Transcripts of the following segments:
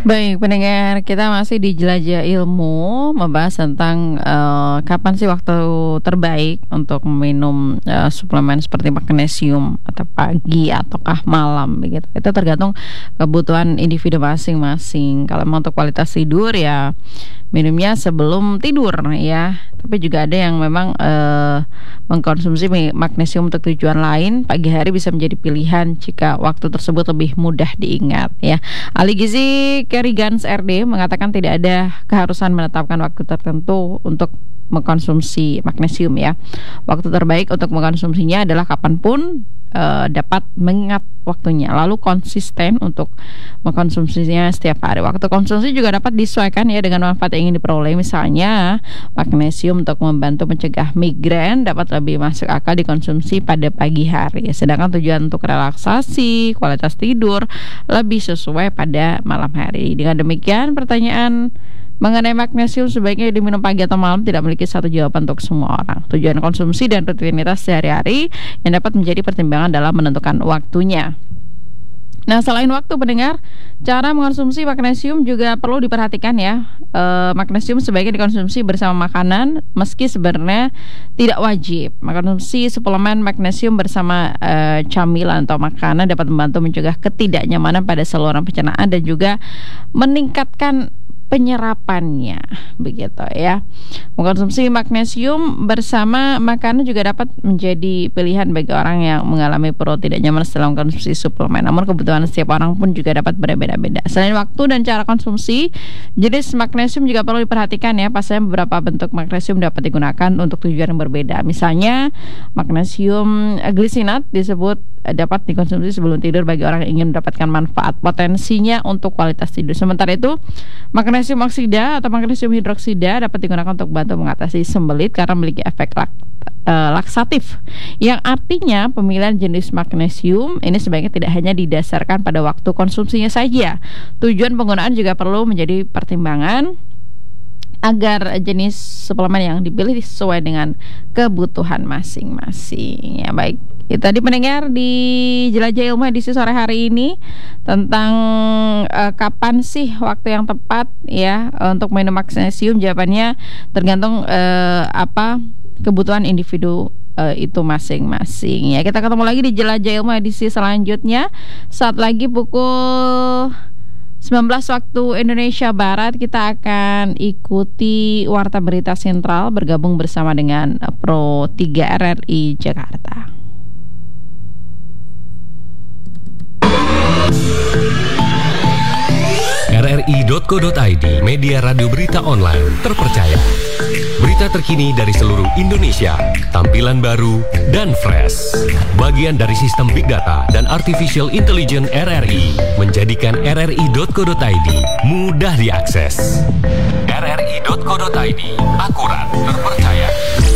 Baik, pendengar, kita masih di Jelajah Ilmu, membahas tentang kapan sih waktu terbaik untuk minum suplemen seperti magnesium, atau pagi ataukah malam begitu. Itu tergantung kebutuhan individu masing-masing. Kalau mau untuk kualitas tidur ya minumnya sebelum tidur ya. Tapi juga ada yang memang mengkonsumsi magnesium untuk tujuan lain. Pagi hari bisa menjadi pilihan jika waktu tersebut lebih mudah diingat ya. Ahli gizi Kerry-Gans RD mengatakan tidak ada keharusan menetapkan waktu tertentu untuk mengkonsumsi magnesium ya. Waktu terbaik untuk mengkonsumsinya adalah kapanpun dapat mengingat waktunya, lalu konsisten untuk mengkonsumsinya setiap hari. Waktu konsumsi juga dapat disesuaikan ya dengan manfaat yang ingin diperoleh. Misalnya magnesium untuk membantu mencegah migrain dapat lebih masuk akal dikonsumsi pada pagi hari, sedangkan tujuan untuk relaksasi, kualitas tidur lebih sesuai pada malam hari. Dengan demikian, pertanyaan mengenai magnesium sebaiknya diminum pagi atau malam tidak memiliki satu jawaban untuk semua orang. Tujuan konsumsi dan rutinitas sehari-hari yang dapat menjadi pertimbangan dalam menentukan waktunya. Nah, selain waktu pendengar, cara mengkonsumsi magnesium juga perlu diperhatikan ya. Magnesium sebaiknya dikonsumsi bersama makanan, meski sebenarnya tidak wajib. Mengkonsumsi suplemen magnesium bersama camilan atau makanan dapat membantu mencegah ketidaknyamanan pada saluran pencernaan dan juga meningkatkan penyerapannya begitu ya. Mengkonsumsi magnesium bersama makanan juga dapat menjadi pilihan bagi orang yang mengalami perut tidak nyaman setelah mengkonsumsi suplemen. Namun kebutuhan setiap orang pun juga dapat berbeda-beda. Selain waktu dan cara konsumsi, jenis magnesium juga perlu diperhatikan ya. Pasalnya beberapa bentuk magnesium dapat digunakan untuk tujuan yang berbeda. Misalnya magnesium glisinat disebut dapat dikonsumsi sebelum tidur bagi orang yang ingin mendapatkan manfaat potensinya untuk kualitas tidur. Sementara itu, magnesium oksida atau magnesium hidroksida dapat digunakan untuk bantu mengatasi sembelit karena memiliki efek laksatif, yang artinya pemilihan jenis magnesium ini sebaiknya tidak hanya didasarkan pada waktu konsumsinya saja. Tujuan penggunaan juga perlu menjadi pertimbangan agar jenis suplemen yang dipilih sesuai dengan kebutuhan masing-masing. Ya baik, itu tadi pendengar di Jelajah Ilmu edisi sore hari ini tentang kapan sih waktu yang tepat ya untuk minum magnesium. Jawabannya tergantung kebutuhan individu itu masing-masing ya. Kita ketemu lagi di Jelajah Ilmu edisi selanjutnya saat lagi pukul 19 waktu Indonesia Barat. Kita akan ikuti Warta Berita Sentral bergabung bersama dengan Pro 3 RRI Jakarta. RRI.co.id, media radio berita online terpercaya. Berita terkini dari seluruh Indonesia, tampilan baru dan fresh. Bagian dari sistem Big Data dan Artificial Intelligence RRI menjadikan RRI.co.id mudah diakses. RRI.co.id, akurat, terpercaya.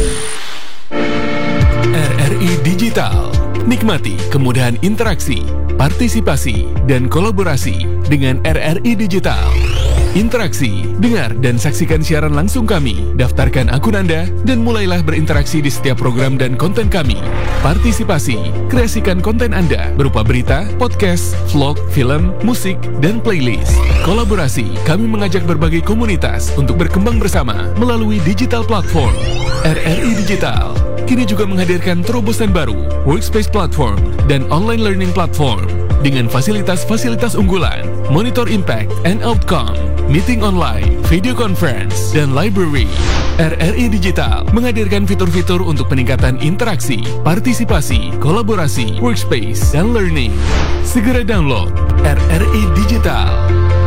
RRI Digital. Nikmati kemudahan interaksi, partisipasi, dan kolaborasi dengan RRI Digital. Interaksi, dengar dan saksikan siaran langsung kami, daftarkan akun Anda, dan mulailah berinteraksi di setiap program dan konten kami. Partisipasi, kreasikan konten Anda berupa berita, podcast, vlog, film, musik, dan playlist. Kolaborasi, kami mengajak berbagai komunitas untuk berkembang bersama melalui digital platform. RRI Digital kini juga menghadirkan terobosan baru, workspace platform, dan online learning platform dengan fasilitas-fasilitas unggulan, monitor impact and outcome, meeting online, video conference, dan library. RRI Digital menghadirkan fitur-fitur untuk peningkatan interaksi, partisipasi, kolaborasi, workspace, dan learning. Segera download RRI Digital.